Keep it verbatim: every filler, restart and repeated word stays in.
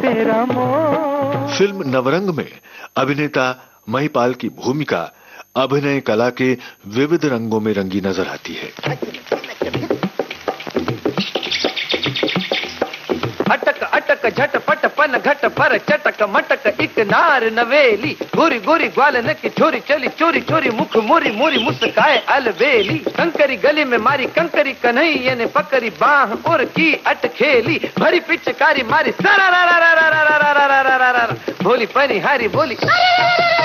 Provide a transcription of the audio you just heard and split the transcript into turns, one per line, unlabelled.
मेरा मोर।
फिल्म नवरंग में अभिनेता महिपाल की भूमिका अभिनय कला के विविध रंगों में रंगी नजर आती है।
अटक अटक झटपट पन घट पर चटक मटक एक नार नवेली, गोरी गोरी ग्वालन की छोरी चली चोरी चोरी मुख मोरी मोरी मुस्काए अलबेली। कंकरी गली में मारी कंकरी कन्हैया ने पकड़ी बाह और की अटखेली, भरी पिचकारी मारी सरा रा रा रा रा रा रा रा रा रा रा रा, भोली पनी हारी बोली